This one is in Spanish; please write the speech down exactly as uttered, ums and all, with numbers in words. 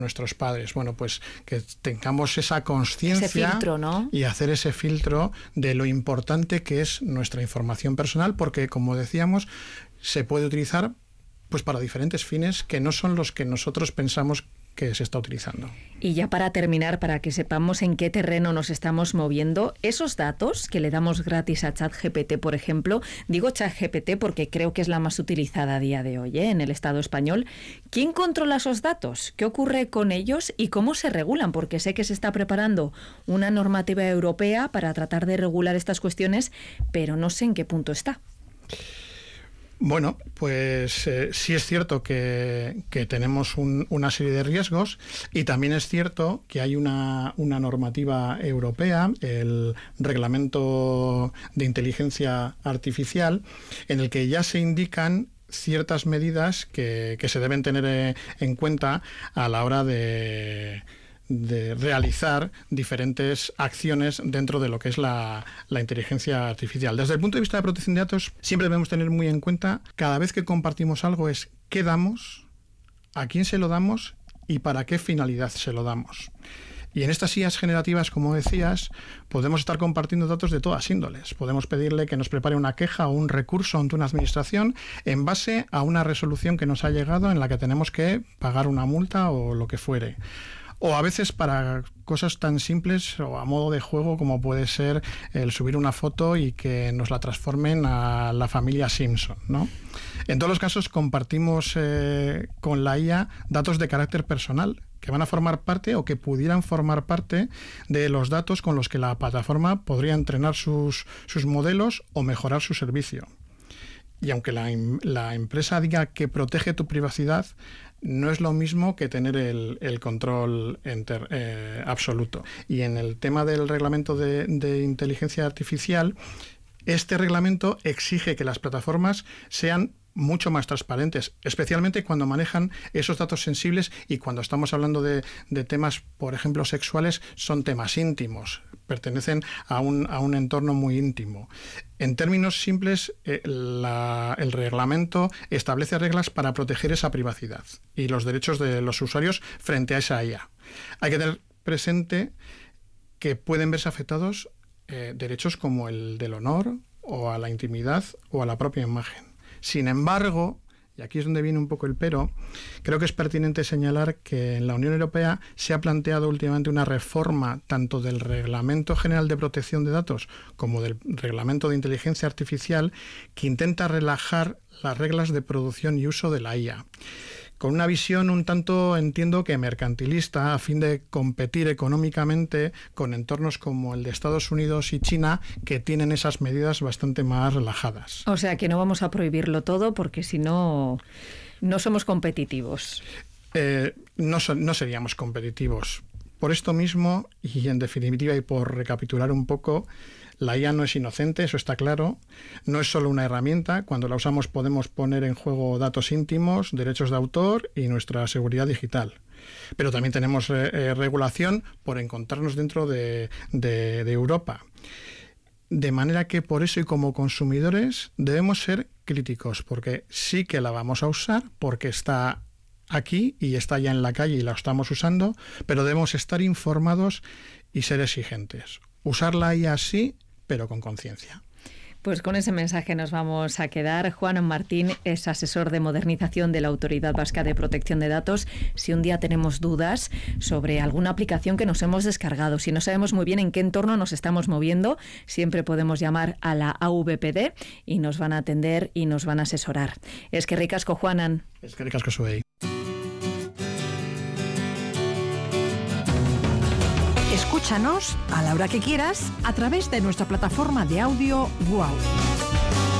nuestros padres. Bueno, pues que tengamos esa conciencia, ese filtro, ¿no? Y hacer ese filtro de lo importante que es nuestra información personal, porque, como decíamos, se puede utilizar pues para diferentes fines que no son los que nosotros pensamos que se está utilizando. Y ya para terminar, para que sepamos en qué terreno nos estamos moviendo, esos datos que le damos gratis a ChatGPT, por ejemplo, digo ChatGPT porque creo que es la más utilizada a día de hoy, ¿eh? En el Estado español. ¿Quién controla esos datos? ¿Qué ocurre con ellos y cómo se regulan? Porque sé que se está preparando una normativa europea para tratar de regular estas cuestiones, pero no sé en qué punto está. Bueno, pues eh, sí es cierto que, que tenemos un, una serie de riesgos, y también es cierto que hay una, una normativa europea, el Reglamento de Inteligencia Artificial, en el que ya se indican ciertas medidas que, que se deben tener en cuenta a la hora de... de realizar diferentes acciones dentro de lo que es la, la inteligencia artificial. Desde el punto de vista de protección de datos, siempre debemos tener muy en cuenta, cada vez que compartimos algo, es qué damos, a quién se lo damos y para qué finalidad se lo damos. Y en estas I As generativas, como decías, podemos estar compartiendo datos de todas índoles. Podemos pedirle que nos prepare una queja o un recurso ante una administración en base a una resolución que nos ha llegado en la que tenemos que pagar una multa o lo que fuere. O a veces para cosas tan simples o a modo de juego como puede ser el subir una foto y que nos la transformen a la familia Simpson, ¿no? En todos los casos compartimos eh, con la I A datos de carácter personal que van a formar parte o que pudieran formar parte de los datos con los que la plataforma podría entrenar sus, sus modelos o mejorar su servicio. Y aunque la, la empresa diga que protege tu privacidad, no es lo mismo que tener el, el control enter, eh, absoluto. Y en el tema del reglamento de, de inteligencia artificial, este reglamento exige que las plataformas sean mucho más transparentes, especialmente cuando manejan esos datos sensibles, y cuando estamos hablando de, de temas, por ejemplo, sexuales, son temas íntimos, pertenecen a un, a un entorno muy íntimo. En términos simples, eh, la, el reglamento establece reglas para proteger esa privacidad y los derechos de los usuarios frente a esa I A. Hay que tener presente que pueden verse afectados eh, derechos como el del honor, o a la intimidad, o a la propia imagen. Sin embargo, y aquí es donde viene un poco el pero, creo que es pertinente señalar que en la Unión Europea se ha planteado últimamente una reforma tanto del Reglamento General de Protección de Datos como del Reglamento de Inteligencia Artificial, que intenta relajar las reglas de producción y uso de la I A, con una visión un tanto, entiendo, que mercantilista, a fin de competir económicamente con entornos como el de Estados Unidos y China, que tienen esas medidas bastante más relajadas. O sea, que no vamos a prohibirlo todo, porque si no, no somos competitivos. Eh, no, so, no seríamos competitivos. Por esto mismo, y en definitiva, y por recapitular un poco, la I A no es inocente, eso está claro. No es solo una herramienta. Cuando la usamos podemos poner en juego datos íntimos, derechos de autor y nuestra seguridad digital. Pero también tenemos eh, regulación por encontrarnos dentro de, de, de Europa. De manera que por eso, y como consumidores, debemos ser críticos, porque sí que la vamos a usar, porque está aquí y está ya en la calle y la estamos usando, pero debemos estar informados y ser exigentes. Usar la I A sí, pero con conciencia. Pues con ese mensaje nos vamos a quedar. Juan Martín es asesor de modernización de la Autoridad Vasca de Protección de Datos. Si un día tenemos dudas sobre alguna aplicación que nos hemos descargado, si no sabemos muy bien en qué entorno nos estamos moviendo, siempre podemos llamar a la A V P D y nos van a atender y nos van a asesorar. Es que ricasco, Juanan. Es que ricasco, Zuei. Escúchanos a la hora que quieras a través de nuestra plataforma de audio Wow.